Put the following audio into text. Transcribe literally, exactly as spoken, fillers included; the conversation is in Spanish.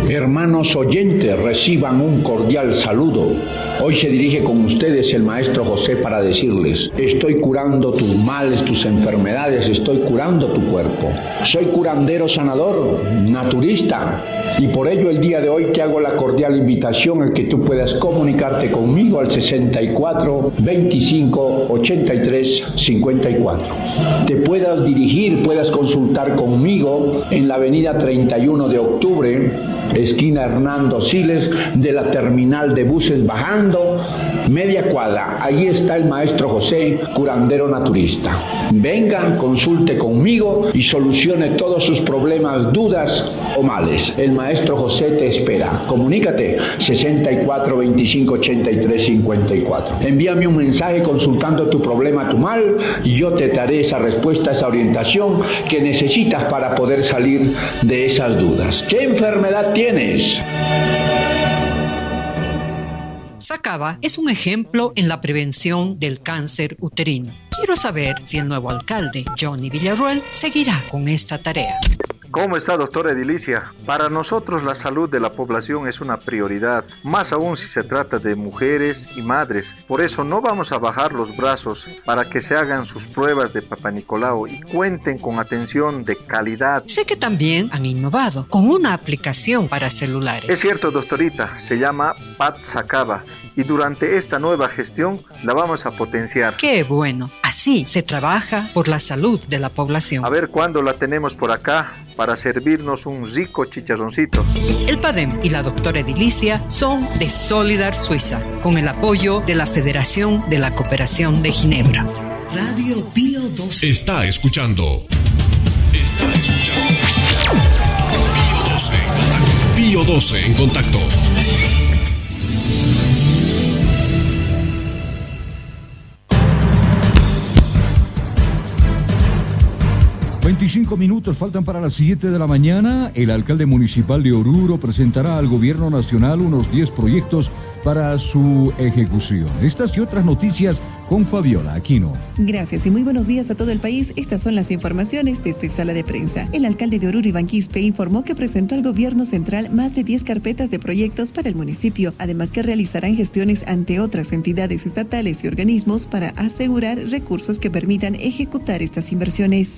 Hermanos oyentes, reciban un cordial saludo. Hoy se dirige con ustedes el Maestro José para decirles: estoy curando tus males, tus enfermedades, estoy curando tu cuerpo. Soy curandero sanador, naturista, y por ello el día de hoy te hago la cordial invitación a que tú puedas comunicarte conmigo al sesenta y cuatro, veinticinco, ochenta y tres, cincuenta y cuatro. Te puedas dirigir, puedas consultar conmigo en la avenida treinta y uno de octubre, esquina Hernando Siles, de la terminal de buses bajando, media cuadra. Allí está el Maestro José, curandero naturista. Venga, consulte conmigo y solucione todos sus problemas, dudas o males. El Maestro José te espera. Comunícate sesenta y cuatro, veinticinco, ochenta y tres, cincuenta y cuatro. Envíame un mensaje consultando tu problema, tu mal, y yo te daré esa respuesta, esa orientación que necesitas para poder salir de esas dudas. ¿Qué enfermedad tienes? Sacaba es un ejemplo en la prevención del cáncer uterino. Quiero saber si el nuevo alcalde, Johnny Villarroel, seguirá con esta tarea. ¿Cómo está, doctora Edilicia? Para nosotros la salud de la población es una prioridad, más aún si se trata de mujeres y madres. Por eso no vamos a bajar los brazos para que se hagan sus pruebas de Papá Nicolau y cuenten con atención de calidad. Sé que también han innovado con una aplicación para celulares. Es cierto, doctorita, se llama Pat Sacaba y durante esta nueva gestión la vamos a potenciar. ¡Qué bueno! Así se trabaja por la salud de la población. A ver cuándo la tenemos por acá para servirnos un rico chicharroncito. El PADEM y la doctora Edilicia son de Solidar Suiza, con el apoyo de la Federación de la Cooperación de Ginebra. Radio Pío doce. Está escuchando. Está escuchando. Pío doce en contacto. Pío doce en contacto. veinticinco minutos faltan para las siete de la mañana. El alcalde municipal de Oruro presentará al gobierno nacional unos diez proyectos para su ejecución. Estas y otras noticias con Fabiola Aquino. Gracias y muy buenos días a todo el país. Estas son las informaciones de esta sala de prensa. El alcalde de Oruro, Iván Quispe, informó que presentó al gobierno central más de diez carpetas de proyectos para el municipio, además que realizarán gestiones ante otras entidades estatales y organismos para asegurar recursos que permitan ejecutar estas inversiones.